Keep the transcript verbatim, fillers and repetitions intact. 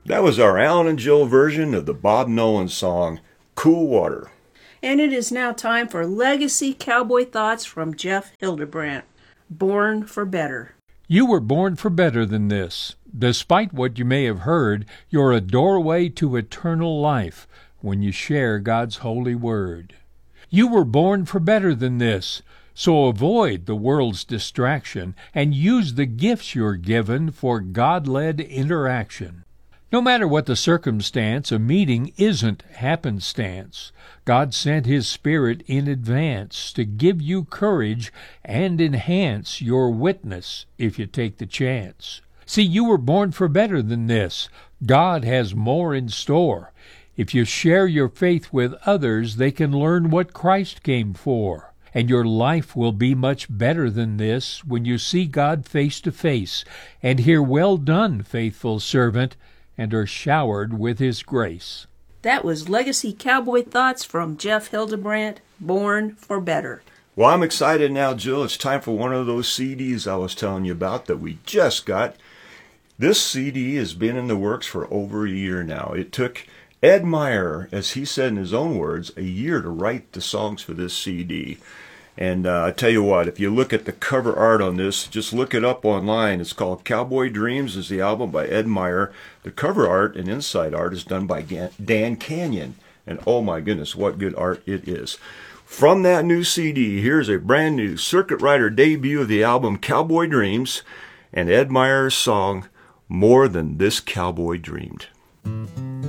That was our Alan and Jill version of the Bob Nolan song, Cool Water. And it is now time for Legacy Cowboy Thoughts from Jeff Hildebrandt, Born for Better. You were born for better than this. Despite what you may have heard, you're a doorway to eternal life when you share God's holy word. You were born for better than this, so avoid the world's distraction and use the gifts you're given for God-led interaction. No matter what the circumstance, a meeting isn't happenstance. God sent His Spirit in advance to give you courage and enhance your witness if you take the chance. See, you were born for better than this. God has more in store. If you share your faith with others, they can learn what Christ came for. And your life will be much better than this when you see God face to face and hear, "Well done, faithful servant," and are showered with His grace. That was Legacy Cowboy Thoughts from Jeff Hildebrandt, Born for Better. Well, I'm excited now, Jill. It's time for one of those C Ds I was telling you about that we just got. This C D has been in the works for over a year now. It took Ed Meyer, as he said in his own words, a year to write the songs for this C D. And uh, I tell you what, if you look at the cover art on this, just look it up online. It's called Cowboy Dreams, is the album by Ed Meyer. The cover art and inside art is done by Dan Canyon. And oh my goodness, what good art it is. From that new C D, here's a brand new Circuit Rider debut of the album Cowboy Dreams and Ed Meyer's song, More Than This Cowboy Dreamed.